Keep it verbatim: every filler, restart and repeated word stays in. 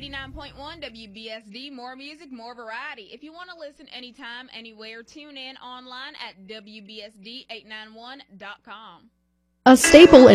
eighty-nine point one W B S D, more music, more variety. If you want to listen anytime, anywhere, tune in online at W B S D eight nine one dot com. A staple in